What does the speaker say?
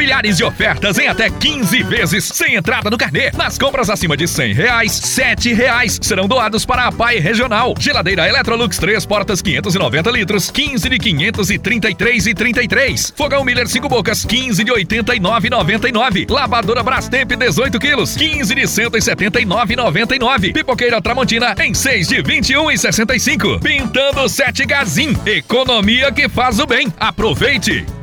milhares de ofertas em até 15 vezes, sem entrada no carnê. Nas compras acima de R$100, R$7 serão doados para a PAI Regional. Geladeira Electrolux 3 portas 590 litros, 15 de 533,33. Fogão Miller 5 bocas, 15 de 89,99. Lavadora Brastemp 18 quilos, 15 de 179,99. Pipoqueira Tramontina em 6 de 21,65. Pintando 7 Gazin. Economia que faz o bem. Aproveite!